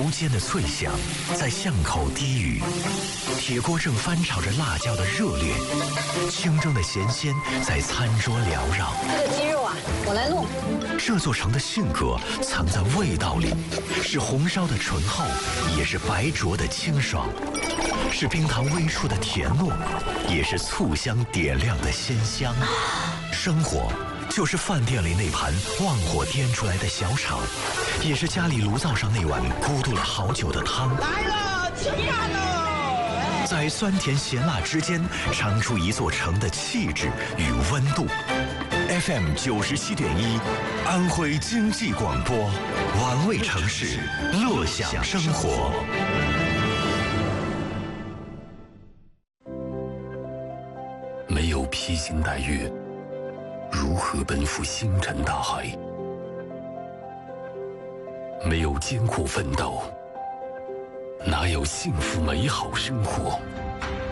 无间的脆响在巷口低语，铁锅正翻炒着辣椒的热烈，清蒸的咸鲜在餐桌缭绕。 这个鸡肉啊，我来弄。 这座城的性格藏在味道里，是红烧的醇厚，也是白灼的清爽，是冰糖微触的甜糯，也是醋香点亮的鲜香。生活就是饭店里那盘旺火颠出来的小炒，也是家里炉灶上那碗咕嘟了好久的汤。 来了，吃饭喽！ 在酸甜咸辣之间，尝出一座城的气质与温度。FM 97.1，安徽经济广播，玩味城市，乐享生活。没有披星戴月，如何奔赴星辰大海？没有艰苦奋斗，哪有幸福美好生活？